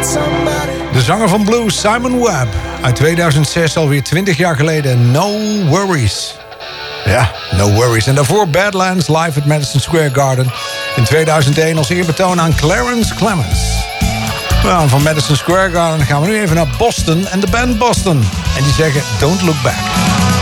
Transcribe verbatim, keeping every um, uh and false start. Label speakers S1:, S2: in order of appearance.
S1: De zanger van blues, Simon Webb. Uit tweeduizend zes, alweer twintig jaar geleden. No Worries. Ja, No Worries. En daarvoor Badlands live at Madison Square Garden. In tweeduizend één als eerbetoon aan Clarence Clemens. Nou, van Madison Square Garden gaan we nu even naar Boston en de band Boston. En die zeggen Don't Look Back.